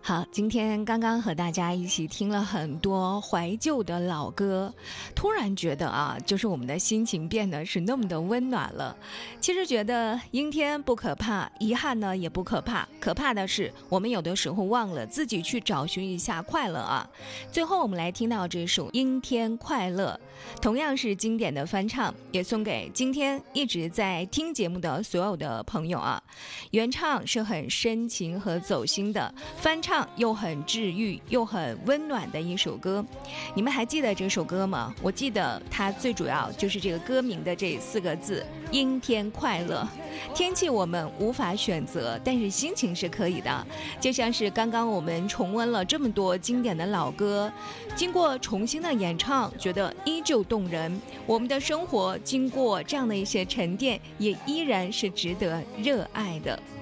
好，今天刚刚和大家一起听了很多怀旧的老歌，突然觉得就是我们的心情变得是那么的温暖了。其实觉得阴天不可怕，遗憾呢也不可怕，可怕的是我们有的时候忘了自己去找寻一下快乐啊。最后我们来听到这首《阴天快乐》，同样是经典的翻唱，也送给今天一直在听节目的所有的朋友啊。原唱是很深情和走心的，翻唱又很治愈又很温暖的一首歌。你们还记得这首歌吗？我记得它最主要就是这个歌名的这4个字，阴天快乐。天气我们无法选择，但是心情是可以的。就像是刚刚我们重温了这么多经典的老歌，经过重新的演唱，觉得依旧动人。我们的生活经过这样的一些沉淀，也依然是值得热爱的。